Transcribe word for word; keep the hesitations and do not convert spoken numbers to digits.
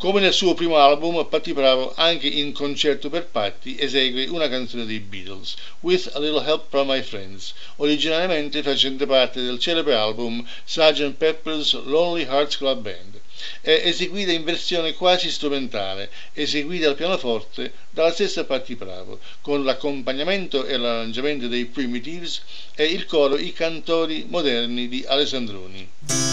Come nel suo primo album, Patti Bravo, anche in Concerto per Patti, esegue una canzone dei Beatles, With a Little Help from My Friends, originariamente facente parte del celebre album sergeant Pepper's Lonely Hearts Club Band. È eseguita in versione quasi strumentale, eseguita al pianoforte dalla stessa Patti Bravo, con l'accompagnamento e l'arrangiamento dei Primitives e il coro I Cantori Moderni di Alessandroni.